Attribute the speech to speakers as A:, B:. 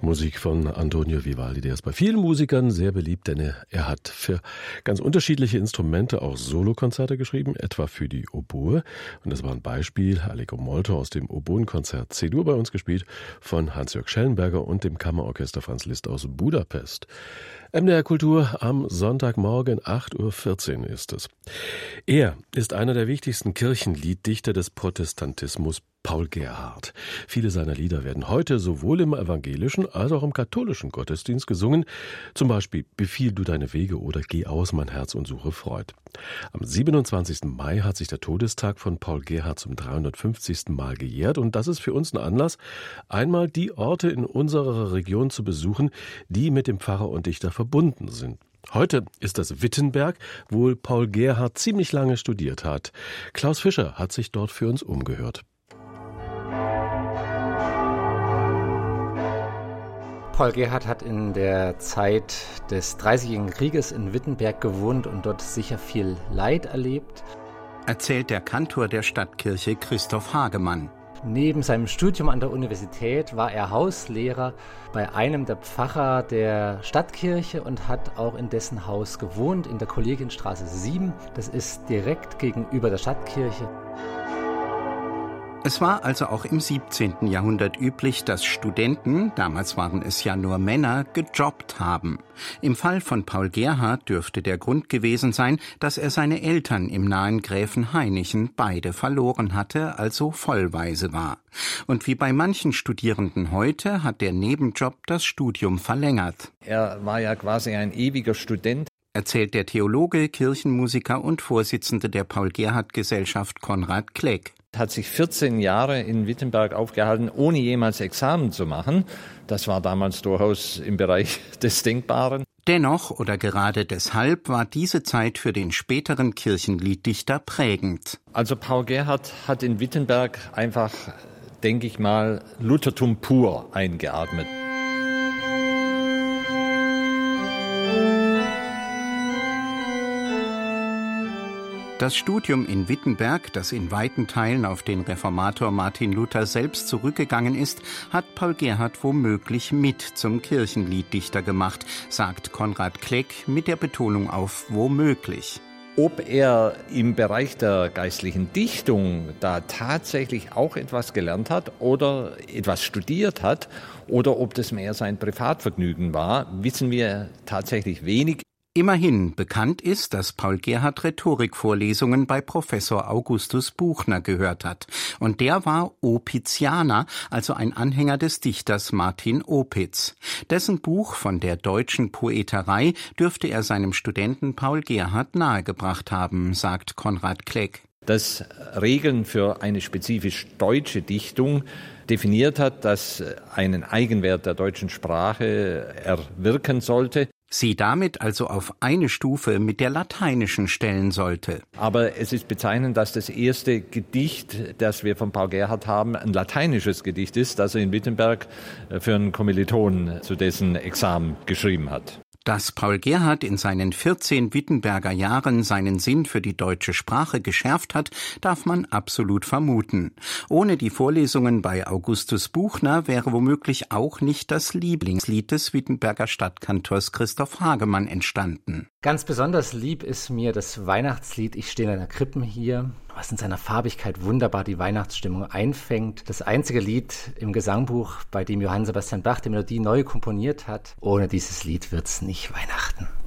A: Musik von Antonio Vivaldi. Der ist bei vielen Musikern sehr beliebt, denn er hat für ganz unterschiedliche Instrumente auch Solokonzerte geschrieben, etwa für die Oboe. Und das war ein Beispiel, Allegro molto aus dem Oboenkonzert C-Dur bei uns gespielt von Hans-Jörg Schellenberger und dem Kammerorchester Franz Liszt aus Budapest. MDR Kultur am Sonntagmorgen, 8.14 Uhr ist es. Er ist einer der wichtigsten Kirchenlieddichter des Protestantismus, Paul Gerhardt. Viele seiner Lieder werden heute sowohl im evangelischen als auch im katholischen Gottesdienst gesungen. Zum Beispiel Befiehl du deine Wege oder Geh aus, mein Herz und suche Freud. Am 27. Mai hat sich der Todestag von Paul Gerhardt zum 350. Mal gejährt. Und das ist für uns ein Anlass, einmal die Orte in unserer Region zu besuchen, die mit dem Pfarrer und Dichter verbunden sind. Heute ist das Wittenberg, wo Paul Gerhardt ziemlich lange studiert hat. Klaus Fischer hat sich dort für uns umgehört.
B: Paul Gerhardt hat in der Zeit des Dreißigjährigen Krieges in Wittenberg gewohnt und dort sicher viel Leid erlebt.
C: Erzählt der Kantor der Stadtkirche Christoph Hagemann.
B: Neben seinem Studium an der Universität war er Hauslehrer bei einem der Pfarrer der Stadtkirche und hat auch in dessen Haus gewohnt, in der Kollegienstraße 7. Das ist direkt gegenüber der Stadtkirche.
C: Es war also auch im 17. Jahrhundert üblich, dass Studenten, damals waren es ja nur Männer, gejobbt haben. Im Fall von Paul Gerhardt dürfte der Grund gewesen sein, dass er seine Eltern im nahen Gräfenhainichen beide verloren hatte, also vollweise war. Und wie bei manchen Studierenden heute hat der Nebenjob das Studium verlängert.
D: Er war ja quasi ein ewiger Student.
C: Erzählt der Theologe, Kirchenmusiker und Vorsitzende der Paul-Gerhardt-Gesellschaft Konrad Kleck.
D: Hat sich 14 Jahre in Wittenberg aufgehalten, ohne jemals Examen zu machen. Das war damals durchaus im Bereich des Denkbaren.
C: Dennoch oder gerade deshalb war diese Zeit für den späteren Kirchenlieddichter prägend.
D: Also Paul Gerhardt hat in Wittenberg einfach, denke ich mal, Luthertum pur eingeatmet.
C: Das Studium in Wittenberg, das in weiten Teilen auf den Reformator Martin Luther selbst zurückgegangen ist, hat Paul Gerhardt womöglich mit zum Kirchenlieddichter gemacht, sagt Konrad Kleck mit der Betonung auf womöglich.
D: Ob er im Bereich der geistlichen Dichtung da tatsächlich auch etwas gelernt hat oder etwas studiert hat oder ob das mehr sein Privatvergnügen war, wissen wir tatsächlich wenig.
C: Immerhin bekannt ist, dass Paul Gerhardt Rhetorikvorlesungen bei Professor Augustus Buchner gehört hat. Und der war Opitzianer, also ein Anhänger des Dichters Martin Opitz. Dessen Buch von der deutschen Poeterei dürfte er seinem Studenten Paul Gerhardt nahegebracht haben, sagt Konrad Kleck.
D: Das Regeln für eine spezifisch deutsche Dichtung definiert hat, das einen Eigenwert der deutschen Sprache erwirken sollte.
C: Sie damit also auf eine Stufe mit der lateinischen stellen sollte.
D: Aber es ist bezeichnend, dass das erste Gedicht, das wir von Paul Gerhardt haben, ein lateinisches Gedicht ist, das er in Wittenberg für einen Kommiliton zu dessen Examen geschrieben hat.
C: Dass Paul Gerhardt in seinen 14 Wittenberger Jahren seinen Sinn für die deutsche Sprache geschärft hat, darf man absolut vermuten. Ohne die Vorlesungen bei Augustus Buchner wäre womöglich auch nicht das Lieblingslied des Wittenberger Stadtkantors Christoph Hagemann entstanden.
B: Ganz besonders lieb ist mir das Weihnachtslied Ich stehe in einer Krippe hier, was in seiner Farbigkeit wunderbar die Weihnachtsstimmung einfängt. Das einzige Lied im Gesangbuch, bei dem Johann Sebastian Bach die Melodie neu komponiert hat. Ohne dieses Lied wird's nicht Weihnachten.